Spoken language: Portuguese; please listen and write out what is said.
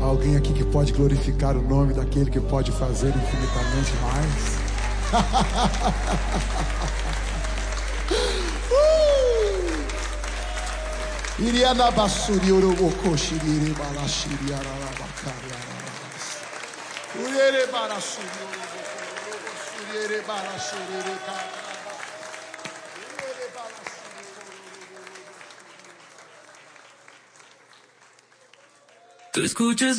Alguém aqui que pode glorificar o nome daquele que pode fazer infinitamente mais? Iriana basuri oroboko shiriri balashiri arabakari arabas. Uriere barashiri oroboko shiriri balashiri ka. Tú escuchas